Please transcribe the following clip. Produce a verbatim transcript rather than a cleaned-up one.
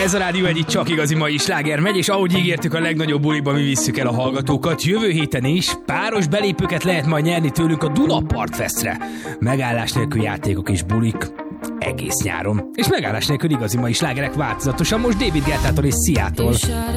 Ez a Rádió egyik csak igazi mai sláger megy, és ahogy ígértük, a legnagyobb buliba mi visszük el a hallgatókat. Jövő héten is páros belépőket lehet majd nyerni tőlünk a Duna Part Festre. Megállás nélkül játékok és bulik egész nyáron. És megállás nélkül igazi mai slágerek változatosan, most David Guettától és Sziától.